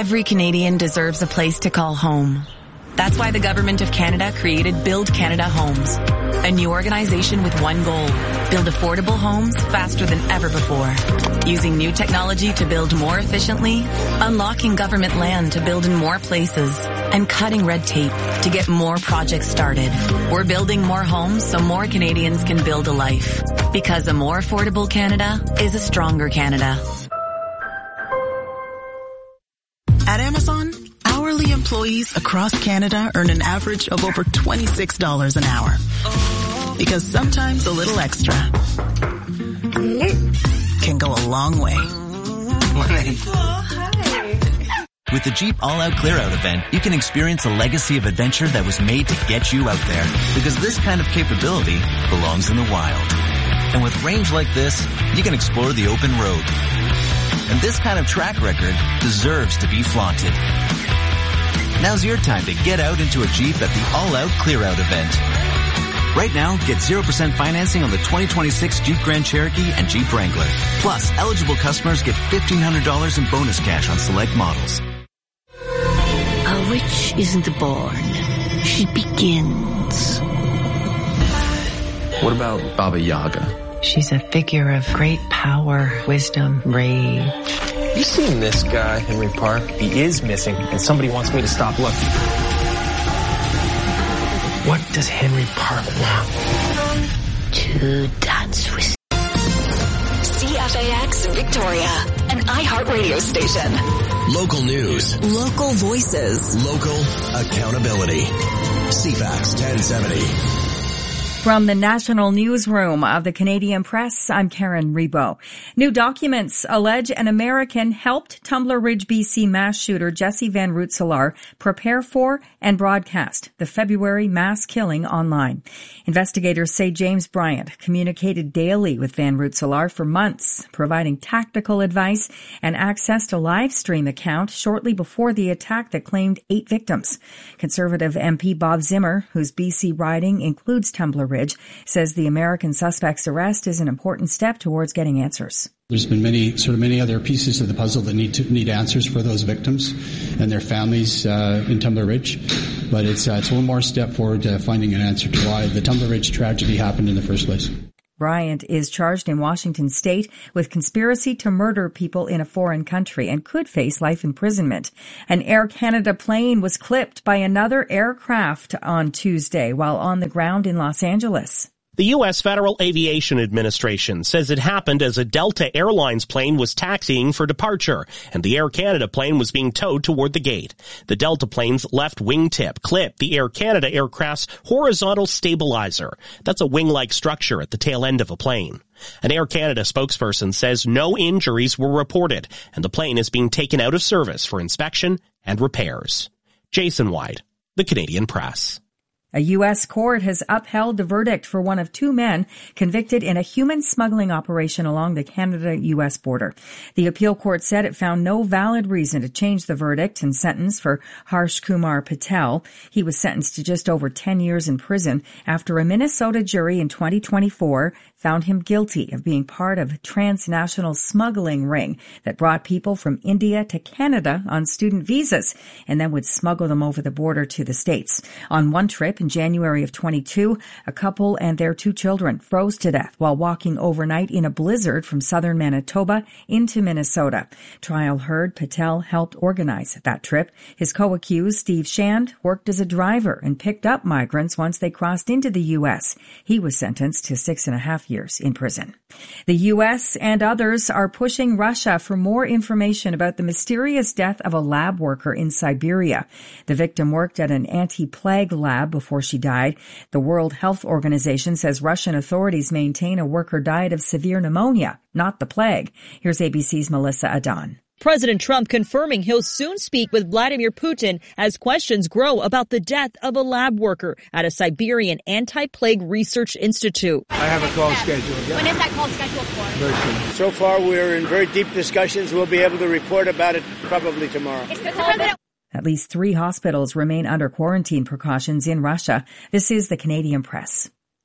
Every Canadian deserves a place to call home. That's why the Government of Canada created Build Canada Homes, a new organization with one goal: build affordable homes faster than ever before. Using new technology to build more efficiently, unlocking government land to build in more places, and cutting red tape to get more projects started. We're building more homes so more Canadians can build a life. Because a more affordable Canada is a stronger Canada. At Amazon, hourly employees across Canada earn an average of over $26 an hour. Because sometimes a little extra can go a long way. With the Jeep All-Out Clear-Out event, you can experience a legacy of adventure that was made to get you out there. Because this kind of capability belongs in the wild. And with range like this, you can explore the open road. And this kind of track record deserves to be flaunted. Now's your time to get out into a Jeep at the All-Out Clear-Out event. Right now, get 0% financing on the 2026 Jeep Grand Cherokee and Jeep Wrangler. Plus, eligible customers get $1,500 in bonus cash on select models. A witch isn't born. She begins. What about Baba Yaga? She's a figure of great power, wisdom, rage. You seen this guy, Henry Park? He is missing, and somebody wants me to stop looking. What does Henry Park want? To dance with. CFAX Victoria, an iHeartRadio station. Local news. Local voices. Local accountability. CFAX 1070. From the National Newsroom of the Canadian Press, I'm Karen Rebo. New documents allege an American helped Tumbler Ridge, BC mass shooter Jesse Van Root-Salar prepare for and broadcast the February mass killing online. Investigators say James Bryant communicated daily with Van Root-Salar for months, providing tactical advice and access to live stream account shortly before the attack that claimed 8 victims. Conservative MP Bob Zimmer, whose BC riding includes Tumbler Ridge, says the American suspect's arrest is an important step towards getting answers. There's been many other pieces of the puzzle that need answers for those victims and their families in Tumbler Ridge, but it's one more step forward to finding an answer to why the Tumbler Ridge tragedy happened in the first place. Bryant is charged in Washington state with conspiracy to murder people in a foreign country and could face life imprisonment. An Air Canada plane was clipped by another aircraft on Tuesday while on the ground in Los Angeles. The U.S. Federal Aviation Administration says it happened as a Delta Airlines plane was taxiing for departure, and the Air Canada plane was being towed toward the gate. The Delta plane's left wingtip clipped the Air Canada aircraft's horizontal stabilizer. That's a wing-like structure at the tail end of a plane. An Air Canada spokesperson says no injuries were reported, and the plane is being taken out of service for inspection and repairs. Jason White, the Canadian Press. A U.S. court has upheld the verdict for one of 2 men convicted in a human smuggling operation along the Canada-U.S. border. The appeal court said it found no valid reason to change the verdict and sentence for Harsh Kumar Patel. He was sentenced to just over 10 years in prison after a Minnesota jury in 2024 found him guilty of being part of a transnational smuggling ring that brought people from India to Canada on student visas and then would smuggle them over the border to the States. On one trip in January of 22, a couple and their 2 children froze to death while walking overnight in a blizzard from southern Manitoba into Minnesota. Trial heard Patel helped organize that trip. His co-accused, Steve Shand, worked as a driver and picked up migrants once they crossed into the U.S. He was sentenced to 6.5 years in prison. The U.S. and others are pushing Russia for more information about the mysterious death of a lab worker in Siberia. The victim worked at an anti-plague lab before she died. The World Health Organization says Russian authorities maintain a worker died of severe pneumonia, not the plague. Here's ABC's Melissa Adon. President Trump confirming he'll soon speak with Vladimir Putin as questions grow about the death of a lab worker at a Siberian anti-plague research institute. I have a call scheduled. When is that call scheduled for? Very soon. So far, we're in very deep discussions. We'll be able to report about it probably tomorrow. At least 3 hospitals remain under quarantine precautions in Russia. This is the Canadian Press.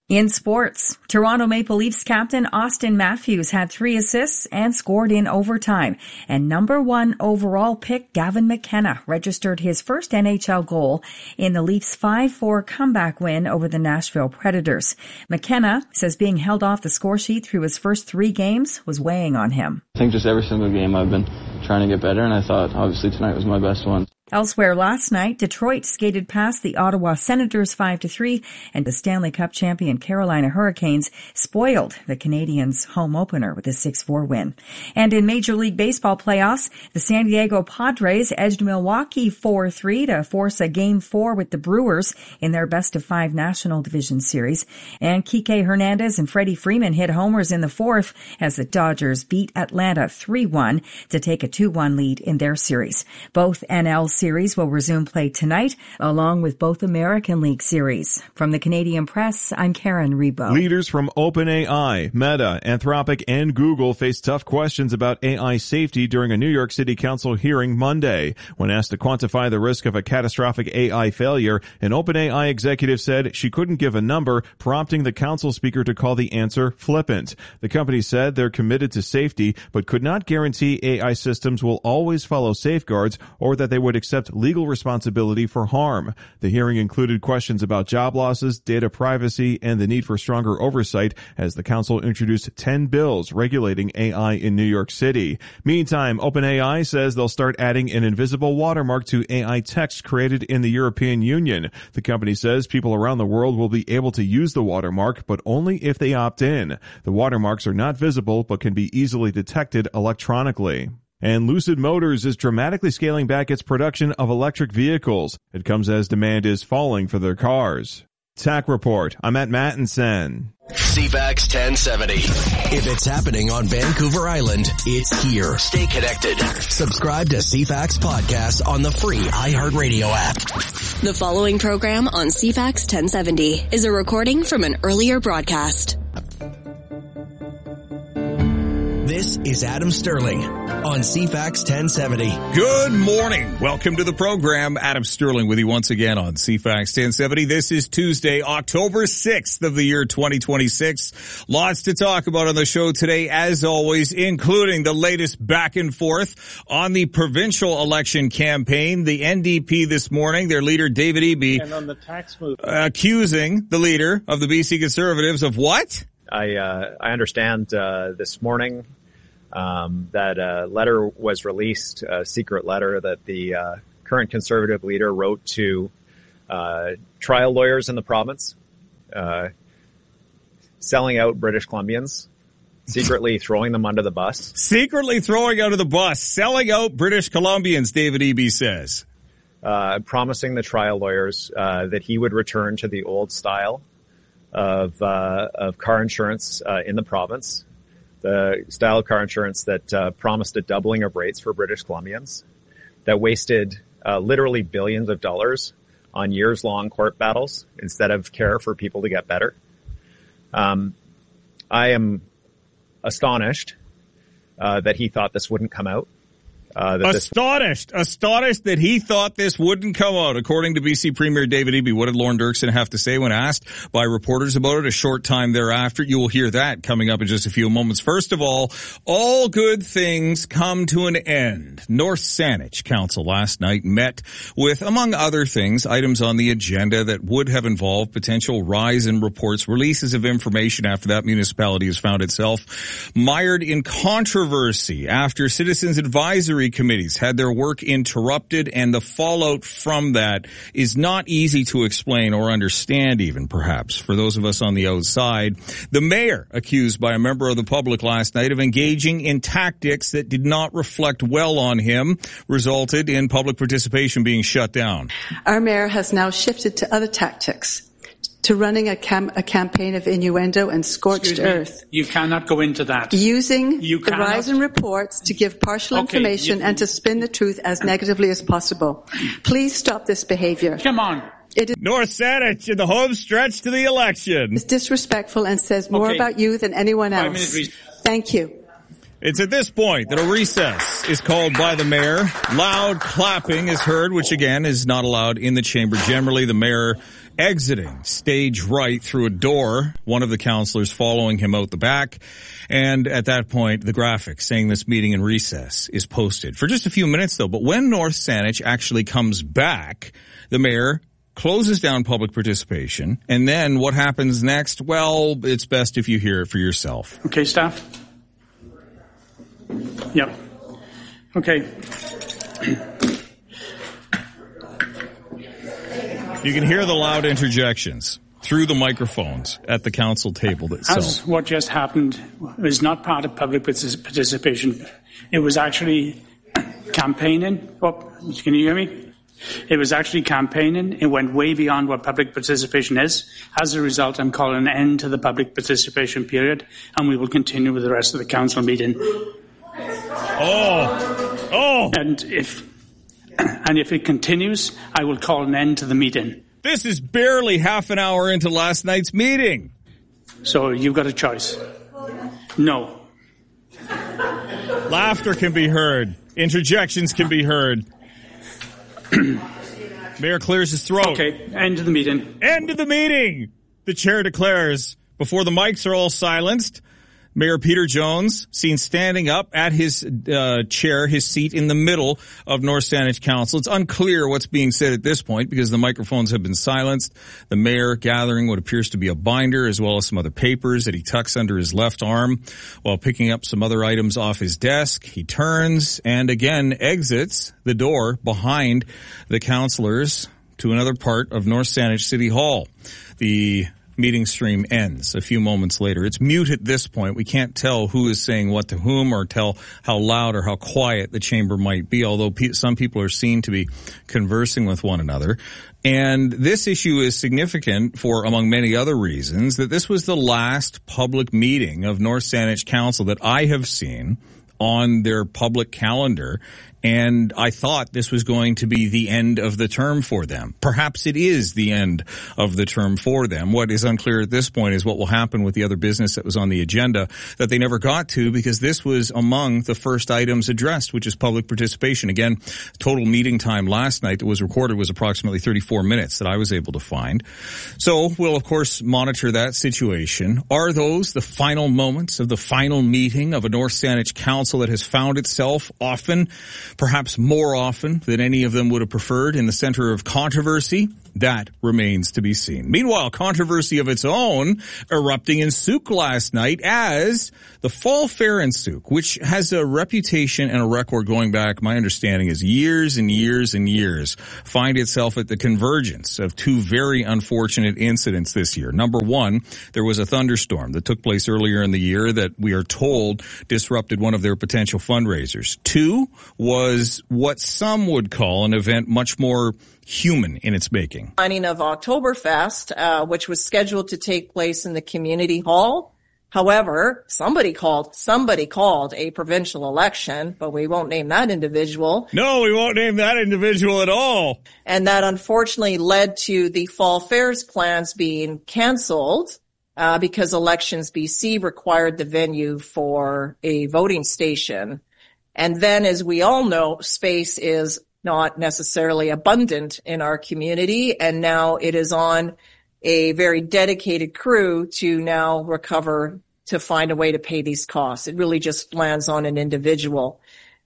In sports, Toronto Maple Leafs captain Auston Matthews had 3 assists and scored in overtime. And number 1 overall pick Gavin McKenna registered his first NHL goal in the Leafs' 5-4 comeback win over the Nashville Predators. McKenna says being held off the score sheet through his first 3 games was weighing on him. I think just every single game I've been trying to get better, and I thought obviously tonight was my best one. Elsewhere last night, Detroit skated past the Ottawa Senators 5-3, and the Stanley Cup champion Carolina Hurricanes spoiled the Canadiens' home opener with a 6-4 win. And in Major League Baseball playoffs, the San Diego Padres edged Milwaukee 4-3 to force a Game 4 with the Brewers in their best-of-5 National Division Series. And Kike Hernandez and Freddie Freeman hit homers in the 4th as the Dodgers beat Atlanta 3-1 to take a 2-1 lead in their series. Both NL series will resume play tonight, along with both American League series. From the Canadian Press, I'm Karen Rebo. Leaders from OpenAI, Meta, Anthropic, and Google face tough questions about AI safety during a New York City Council hearing Monday. When asked to quantify the risk of a catastrophic AI failure, an OpenAI executive said she couldn't give a number, prompting the council speaker to call the answer flippant. The company said they're committed to safety, but could not guarantee AI systems will always follow safeguards or that they would accept legal responsibility for harm. The hearing included questions about job losses, data privacy, and the need for stronger oversight as the council introduced 10 bills regulating AI in New York City. Meantime, OpenAI says they'll start adding an invisible watermark to AI text created in the European Union. The company says people around the world will be able to use the watermark, but only if they opt in. The watermarks are not visible, but can be easily detected electronically. And Lucid Motors is dramatically scaling back its production of electric vehicles. It comes as demand is falling for their cars. TAC Report. I'm at Mattinson. CFAX 1070. If it's happening on Vancouver Island, it's here. Stay connected. Subscribe to CFAX Podcast on the free iHeartRadio app. The following program on CFAX 1070 is a recording from an earlier broadcast. This is Adam Sterling on CFAX 1070. Good morning. Welcome to the program. Adam Sterling with you once again on CFAX 1070. This is Tuesday, October 6th of the year 2026. Lots to talk about on the show today, as always, including the latest back and forth on the provincial election campaign. The NDP this morning, their leader David Eby, and on the tax move, accusing the leader of the BC Conservatives of what? I understand this morning that a letter was released, a secret letter that the current Conservative leader wrote to trial lawyers in the province, selling out British Columbians, secretly throwing them under the bus. Secretly throwing under the bus, selling out British Columbians, David Eby says. Promising the trial lawyers that he would return to the old style of car insurance in the province, the style of car insurance that promised a doubling of rates for British Columbians, that wasted literally billions of dollars on years-long court battles instead of care for people to get better. I am astonished that he thought this wouldn't come out. Astonished that he thought this wouldn't come out, according to BC Premier David Eby. What did Lorne Dirksen have to say when asked by reporters about it a short time thereafter? You will hear that coming up in just a few moments. First of all good things come to an end. North Saanich Council last night met with, among other things, items on the agenda that would have involved potential rise in reports, releases of information after that municipality has found itself mired in controversy after citizens' advisory committees had their work interrupted, and the fallout from that is not easy to explain or understand even, perhaps, for those of us on the outside. The mayor, accused by a member of the public last night of engaging in tactics that did not reflect well on him, resulted in public participation being shut down. Our mayor has now shifted to other tactics, to running a campaign of innuendo and scorched earth. You cannot go into that. Using the rise in reports to give partial information and to spin the truth as negatively as possible. Please stop this behavior. Come on. North Saanich in the home stretch to the election. It's disrespectful and says more about you than anyone else. Thank you. It's at this point that a recess is called by the mayor. Loud clapping is heard, which again is not allowed in the chamber. Generally, the mayor exiting stage right through a door, one of the councillors following him out the back. And at that point, the graphic saying this meeting in recess is posted for just a few minutes though. But when North Saanich actually comes back, the mayor closes down public participation. And then what happens next? Well, it's best if you hear it for yourself. Okay, staff. Yep. Okay. You can hear the loud interjections through the microphones at the council table itself. As what just happened was not part of public participation. It was actually campaigning. Oh, can you hear me? It was actually campaigning. It went way beyond what public participation is. As a result, I'm calling an end to the public participation period, and we will continue with the rest of the council meeting. And if it continues, I will call an end to the meeting. This is barely half an hour into last night's meeting. So you've got a choice. No. Laughter can be heard. Interjections can be heard. Mayor clears his throat. Okay, end of the meeting. End of the meeting! The chair declares, before the mics are all silenced, Mayor Peter Jones seen standing up at his chair, his seat in the middle of North Saanich Council. It's unclear what's being said at this point because the microphones have been silenced. The mayor gathering what appears to be a binder as well as some other papers that he tucks under his left arm while picking up some other items off his desk. He turns and again exits the door behind the councillors to another part of North Saanich City Hall. The meeting stream ends a few moments later. It's mute at this point. We can't tell who is saying what to whom or tell how loud or how quiet the chamber might be, although some people are seen to be conversing with one another. And this issue is significant for, among many other reasons, that this was the last public meeting of North Saanich Council that I have seen on their public calendar. And I thought this was going to be the end of the term for them. Perhaps it is the end of the term for them. What is unclear at this point is what will happen with the other business that was on the agenda that they never got to because this was among the first items addressed, which is public participation. Again, total meeting time last night that was recorded was approximately 34 minutes that I was able to find. So we'll, of course, monitor that situation. Are those the final moments of the final meeting of a North Saanich Council that has found itself often, perhaps more often than any of them would have preferred, in the center of controversy? That remains to be seen. Meanwhile, controversy of its own erupting in Sooke last night as the Fall Fair in Sooke, which has a reputation and a record going back, my understanding is years and years and years, find itself at the convergence of two very unfortunate incidents this year. Number one, there was a thunderstorm that took place earlier in the year that we are told disrupted one of their potential fundraisers. Two was what some would call an event much more human in its making. Of Oktoberfest, which was scheduled to take place in the community hall. However, somebody called a provincial election, but we won't name that individual. No, we won't name that individual at all. And that unfortunately led to the Fall Fair's plans being canceled, because Elections BC required the venue for a voting station. And then, as we all know, space is not necessarily abundant in our community, and now it is on a very dedicated crew to now recover, to find a way to pay these costs. It really just lands on an individual.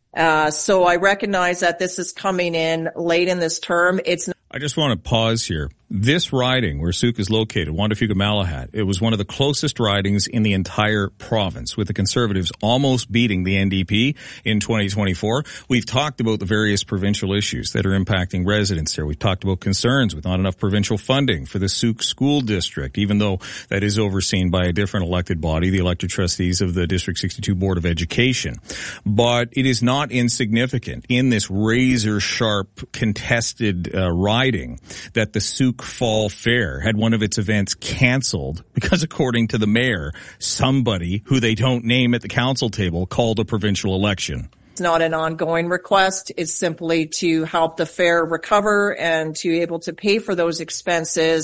So I recognize that this is coming in late in this term. I just want to pause here. This riding where Sooke is located, Juan de Fuca Malahat, it was one of the closest ridings in the entire province, with the Conservatives almost beating the NDP in 2024. We've talked about the various provincial issues that are impacting residents here. We've talked about concerns with not enough provincial funding for the Sooke School District, even though that is overseen by a different elected body, the elected trustees of the District 62 Board of Education. But it is not insignificant in this razor-sharp contested riding that the Sooke Fall Fair had one of its events canceled because, according to the mayor, somebody who they don't name at the council table called a provincial election. It's not an ongoing request. It's simply to help the fair recover and to be able to pay for those expenses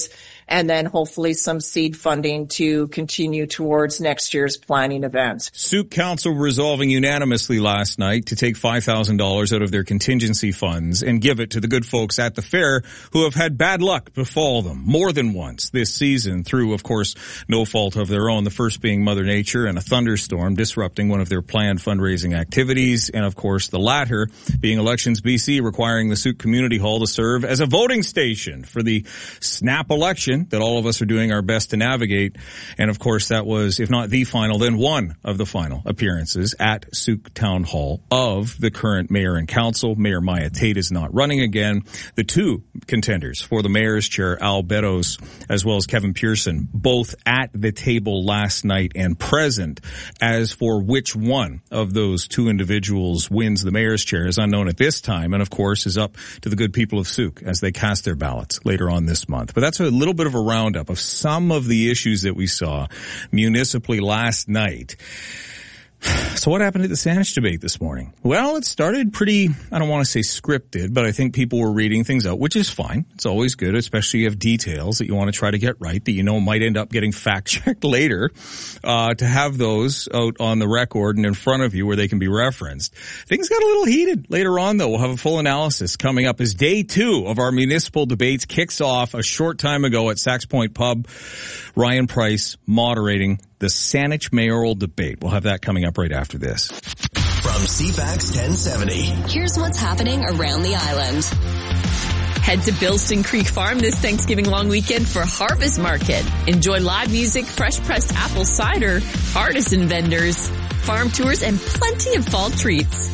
and then hopefully some seed funding to continue towards next year's planning events. Sooke Council resolving unanimously last night to take $5,000 out of their contingency funds and give it to the good folks at the fair who have had bad luck befall them more than once this season through, of course, no fault of their own. The first being Mother Nature and a thunderstorm disrupting one of their planned fundraising activities. And of course, the latter being Elections BC requiring the Sooke Community Hall to serve as a voting station for the snap election that all of us are doing our best to navigate. And of course, that was, if not the final, then one of the final appearances at Sooke Town Hall of the current mayor and council. Mayor Maya Tate is not running again. The two contenders for the mayor's chair, Al Beddoes, as well as Kevin Pearson, both at the table last night and present. As for which one of those two individuals wins the mayor's chair is unknown at this time, and of course is up to the good people of Sooke as they cast their ballots later on this month. But that's a little bit of a roundup of some of the issues that we saw municipally last night. So what happened at the Saanich debate this morning? Well, it started pretty, I don't want to say scripted, but I think people were reading things out, which is fine. It's always good, especially if you have details that you want to try to get right, that you know might end up getting fact-checked later, to have those out on the record and in front of you where they can be referenced. Things got a little heated later on, though. We'll have a full analysis coming up as day 2 of our municipal debates kicks off a short time ago at Sax Point Pub. Ryan Price moderating the Saanich mayoral debate. We'll have that coming up right after this. From CFAX 1070. Here's what's happening around the island. Head to Bilston Creek Farm this Thanksgiving long weekend for Harvest Market. Enjoy live music, fresh pressed apple cider, artisan vendors, farm tours, and plenty of fall treats.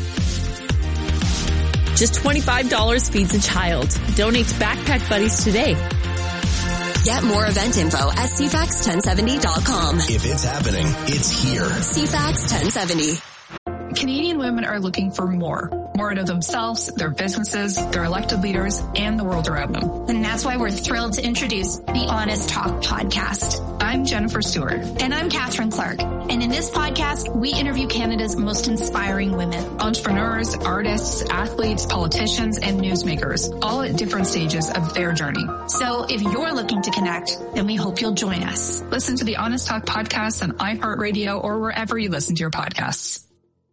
Just $25 feeds a child. Donate to Backpack Buddies today. Get more event info at CFAX1070.com. If it's happening, it's here. CFAX 1070. Canadian women are looking for more out of themselves, their businesses, their elected leaders, and the world around them. And that's why we're thrilled to introduce the Honest Talk podcast. I'm Jennifer Stewart. And I'm Catherine Clark. And in this podcast, we interview Canada's most inspiring women. Entrepreneurs, artists, athletes, politicians, and newsmakers, all at different stages of their journey. So if you're looking to connect, then we hope you'll join us. Listen to the Honest Talk podcast on iHeartRadio or wherever you listen to your podcasts.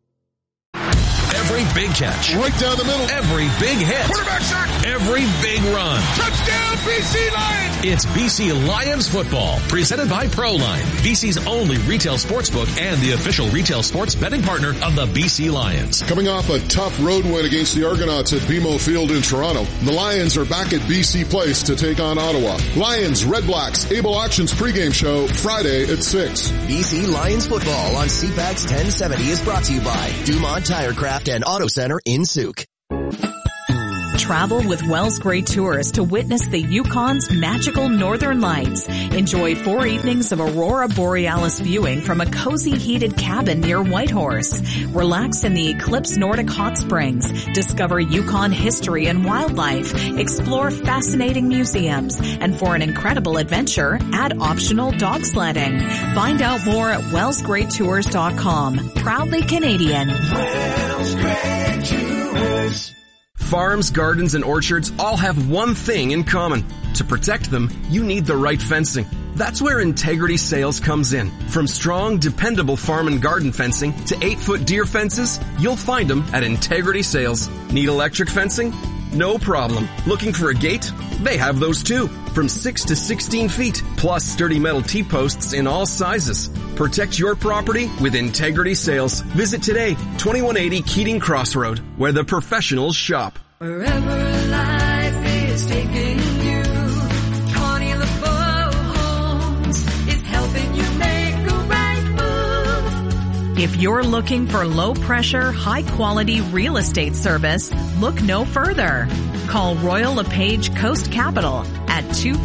Every big catch. Right down the middle. Every big hit. Quarterback sack. Every big run. Touchdown, BC Lions. It's BC Lions football, presented by ProLine, BC's only retail sportsbook and the official retail sports betting partner of the BC Lions. Coming off a tough road win against the Argonauts at BMO Field in Toronto, the Lions are back at BC Place to take on Ottawa. Lions, Red Blacks, Able Auctions pregame show, Friday at 6. BC Lions football on CFAX 1070 is brought to you by Dumont Tirecraft and Auto Center in Sooke. Travel with Wells Gray Tours to witness the Yukon's magical northern lights. Enjoy 4 evenings of Aurora Borealis viewing from a cozy heated cabin near Whitehorse. Relax in the Eclipse Nordic Hot Springs. Discover Yukon history and wildlife. Explore fascinating museums. And for an incredible adventure, add optional dog sledding. Find out more at wellsgraytours.com. Proudly Canadian. Wells Gray Tours. Farms, gardens, and orchards all have one thing in common. To protect them, you need the right fencing. That's where Integrity Sales comes in. From strong, dependable farm and garden fencing to 8-foot deer fences, you'll find them at Integrity Sales. Need electric fencing? No problem. Looking for a gate? They have those too. From 6 to 16 feet, plus sturdy metal T-posts in all sizes. Protect your property with Integrity Sales. Visit today, 2180 Keating Crossroad, where the professionals shop. Wherever life is taking you, Connie LeBeau Homes is helping you make a right move. If you're looking for low-pressure, high-quality real estate service, look no further. Call Royal LePage Coast Capital at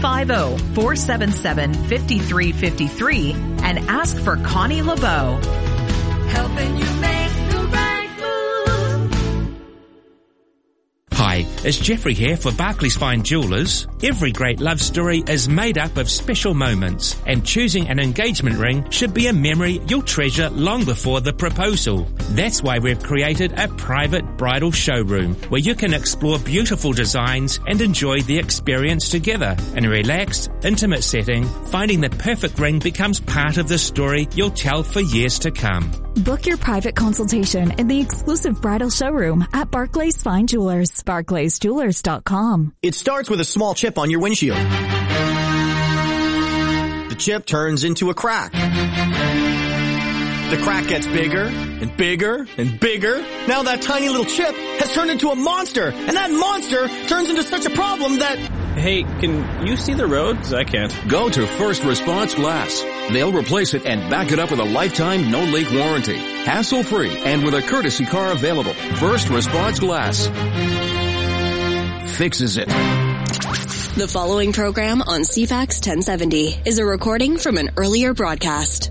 250-477-5353 and ask for Connie LeBeau. Helping you make the right move. Hi, Hi, it's Jeffrey here for Barclays Fine Jewellers. Every great love story is made up of special moments, and choosing an engagement ring should be a memory you'll treasure long before the proposal. That's why we've created a private bridal showroom where you can explore beautiful designs and enjoy the experience together. In a relaxed, intimate setting, finding the perfect ring becomes part of the story you'll tell for years to come. Book your private consultation in the exclusive bridal showroom at Barclays Fine Jewelers. BarclaysJewelers.com. It starts with a small chip on your windshield. The chip turns into a crack. The crack gets bigger and bigger and bigger. Now that tiny little chip has turned into a monster, and that monster turns into such a problem that... Hey, can you see the road? 'Cause I can't. Go to First Response Glass. They'll replace it and back it up with a lifetime no-leak warranty. Hassle-free and with a courtesy car available. First Response Glass fixes it. The following program on CFAX 1070 is a recording from an earlier broadcast.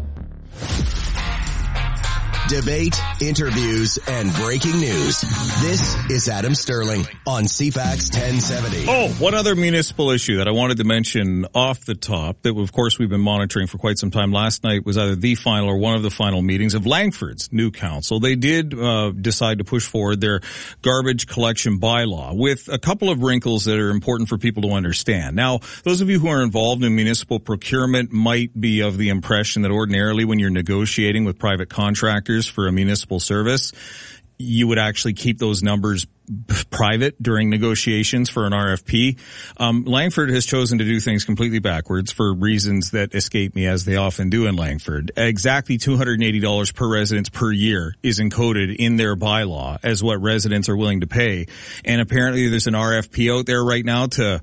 Debate, interviews, and breaking news. This is Adam Sterling on CFAX 1070. Oh, one other municipal issue that I wanted to mention off the top that, of course, we've been monitoring for quite some time. Last night was either the final or one of the final meetings of Langford's new council. They did decide to push forward their garbage collection bylaw with a couple of wrinkles that are important for people to understand. Now, those of you who are involved in municipal procurement might be of the impression that ordinarily when you're negotiating with private contractors for a municipal service, you would actually keep those numbers private during negotiations for an RFP. Langford has chosen to do things completely backwards for reasons that escape me, as they often do in Langford. Exactly $280 per residence per year is encoded in their bylaw as what residents are willing to pay. And apparently there's an RFP out there right now to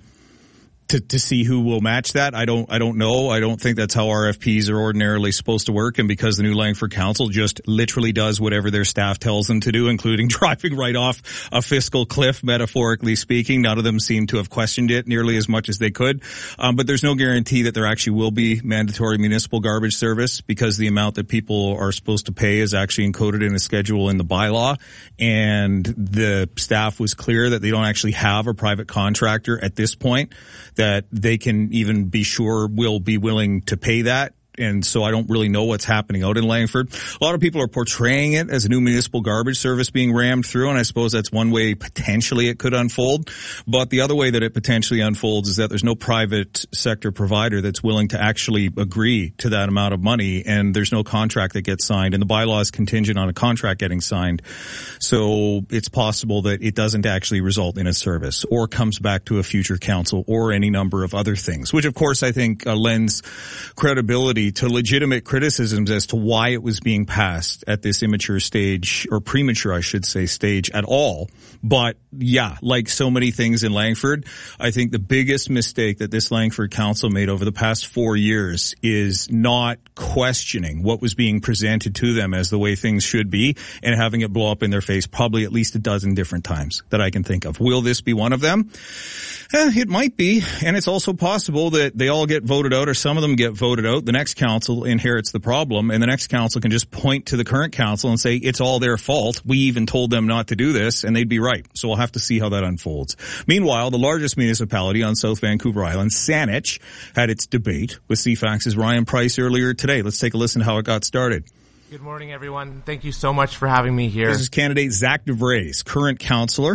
see who will match that. I don't know. I don't think that's how RFPs are ordinarily supposed to work. And because the new Langford Council just literally does whatever their staff tells them to do, including driving right off a fiscal cliff, metaphorically speaking, none of them seem to have questioned it nearly as much as they could. But there's no guarantee that there actually will be mandatory municipal garbage service because the amount that people are supposed to pay is actually encoded in a schedule in the bylaw. And the staff was clear that they don't actually have a private contractor at this point that they can even be sure will be willing to pay that. And so I don't really know what's happening out in Langford. A lot of people are portraying it as a new municipal garbage service being rammed through, and I suppose that's one way potentially it could unfold. But the other way that it potentially unfolds is that there's no private sector provider that's willing to actually agree to that amount of money, and there's no contract that gets signed, and the bylaw is contingent on a contract getting signed. So it's possible that it doesn't actually result in a service or comes back to a future council or any number of other things, which of course I think lends credibility to legitimate criticisms as to why it was being passed at this immature stage, or premature, I should say, stage at all. But yeah, like so many things in Langford, I think the biggest mistake that this Langford Council made over the past 4 years is not questioning what was being presented to them as the way things should be and having it blow up in their face probably at least a dozen different times that I can think of. Will this be one of them? It might be. And it's also possible that they all get voted out or some of them get voted out. The next council inherits the problem and the next council can just point to the current council and say it's all their fault. We even told them not to do this, and they'd be right. So we'll have to see how that unfolds. Meanwhile, the largest municipality on South Vancouver Island, Saanich, had its debate with CFAX's Ryan Price earlier today. Let's take a listen to how it got started. Good morning, everyone. Thank you so much for having me here. This is candidate Zach DeVries, current councillor.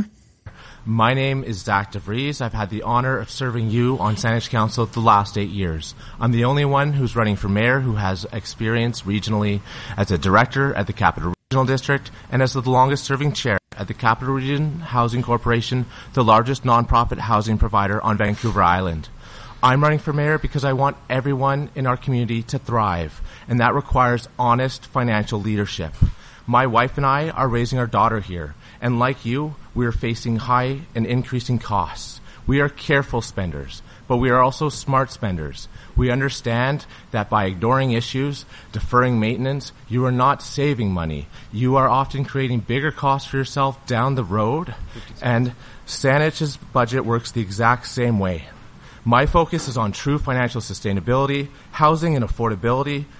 My name is Zach DeVries. I've had the honor of serving you on Saanich Council the last 8 years. I'm the only one who's running for mayor who has experience regionally as a director at the Capital Regional District and as the longest-serving chair at the Capital Region Housing Corporation, the largest nonprofit housing provider on Vancouver Island. I'm running for mayor because I want everyone in our community to thrive, and that requires honest financial leadership. My wife and I are raising our daughter here, and like you, we are facing high and increasing costs. We are careful spenders, but we are also smart spenders. We understand that by ignoring issues, deferring maintenance, you are not saving money. You are often creating bigger costs for yourself down the road, and Saanich's budget works the exact same way. My focus is on true financial sustainability, housing and affordability,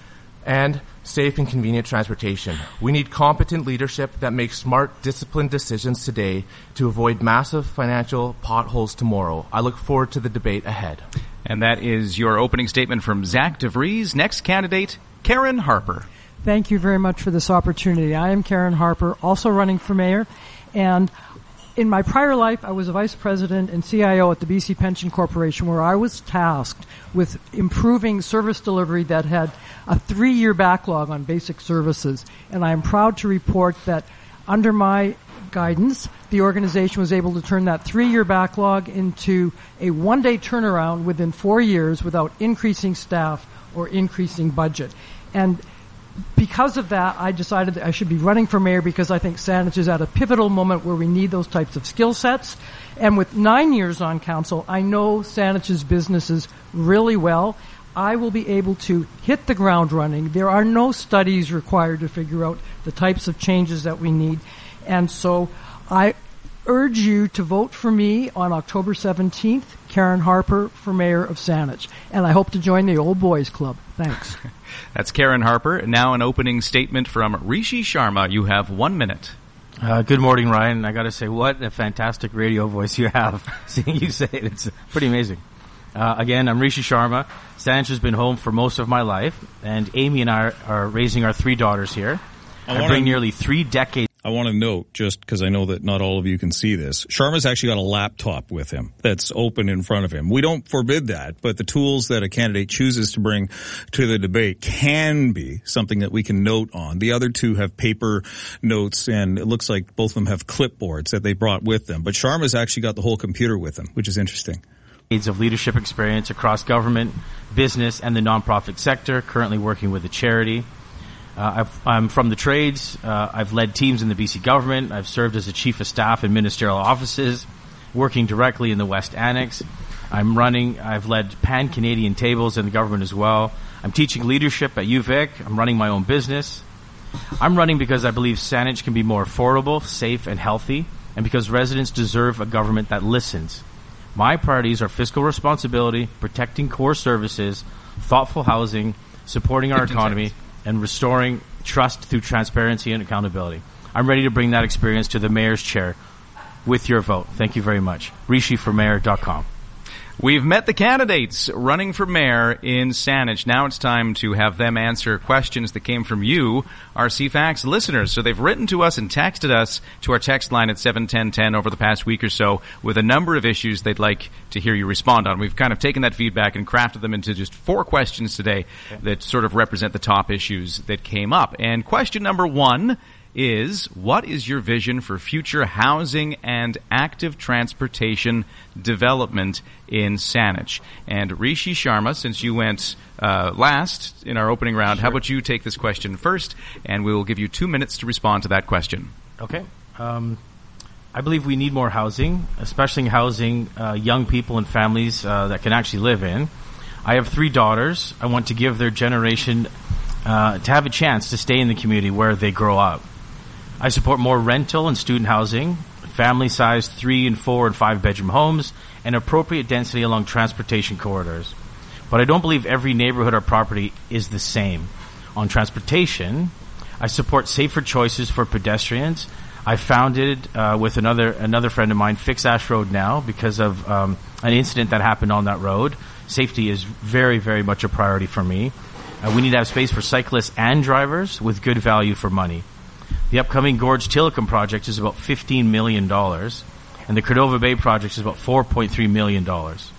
and safe and convenient transportation. We need competent leadership that makes smart, disciplined decisions today to avoid massive financial potholes tomorrow. I look forward to the debate ahead. And that is your opening statement from Zach DeVries. Next candidate, Karen Harper. Thank you very much for this opportunity. I am Karen Harper, also running for mayor, and in my prior life, I was a vice president and CIO at the BC Pension Corporation, where I was tasked with improving service delivery that had a 3-year backlog on basic services. And I am proud to report that under my guidance, the organization was able to turn that 3-year backlog into a 1-day turnaround within 4 years without increasing staff or increasing budget. And because of that, I decided that I should be running for mayor because I think Saanich is at a pivotal moment where we need those types of skill sets. And with 9 years on council, I know Saanich's businesses really well. I will be able to hit the ground running. There are no studies required to figure out the types of changes that we need. And so I urge you to vote for me on October 17th, Karen Harper for mayor of Saanich. And I hope to join the old boys club. Thanks. That's Karen Harper. Now an opening statement from Rishi Sharma. You have 1 minute. Good morning, Ryan. I got to say, what a fantastic radio voice you have. Seeing you say it, it's pretty amazing. Again, I'm Rishi Sharma. Saanich has been home for most of my life, and Amy and I are raising our 3 daughters here. I bring nearly 3 decades. I want to note, just because I know that not all of you can see this, Sharma's actually got a laptop with him that's open in front of him. We don't forbid that, but the tools that a candidate chooses to bring to the debate can be something that we can note on. The other 2 have paper notes, and it looks like both of them have clipboards that they brought with them. But Sharma's actually got the whole computer with him, which is interesting. Of leadership experience across government, business, and the nonprofit sector, currently working with a charity. I'm from the trades. I've led teams in the BC government. I've served as a chief of staff in ministerial offices, working directly in the West Annex. I've led pan-Canadian tables in the government as well. I'm teaching leadership at UVic. I'm running my own business. I'm running because I believe Saanich can be more affordable, safe, and healthy, and because residents deserve a government that listens. My priorities are fiscal responsibility, protecting core services, thoughtful housing, supporting our economy, and restoring trust through transparency and accountability. I'm ready to bring that experience to the mayor's chair with your vote. Thank you very much. RishiForMayor.com. We've met the candidates running for mayor in Saanich. Now it's time to have them answer questions that came from you, our CFAX listeners. So they've written to us and texted us to our text line at 71010 over the past week or so with a number of issues they'd like to hear you respond on. We've kind of taken that feedback and crafted them into just 4 questions today that sort of represent the top issues that came up. And question number 1 is, what is your vision for future housing and active transportation development in Saanich? And Rishi Sharma, since you went last in our opening round, how about you take this question first, and we will give you 2 minutes to respond to that question. Okay. I believe we need more housing, especially housing young people and families that can actually live in. I have 3 daughters. I want to give their generation to have a chance to stay in the community where they grow up. I support more rental and student housing, family-sized 3 and 4 and 5 bedroom homes, and appropriate density along transportation corridors. But I don't believe every neighborhood or property is the same. On transportation, I support safer choices for pedestrians. I founded, with another friend of mine, Fix Ash Road now because of an incident that happened on that road. Safety is very, very much a priority for me. We need to have space for cyclists and drivers with good value for money. The upcoming Gorge Tillicum project is about $15 million, and the Cordova Bay project is about $4.3 million.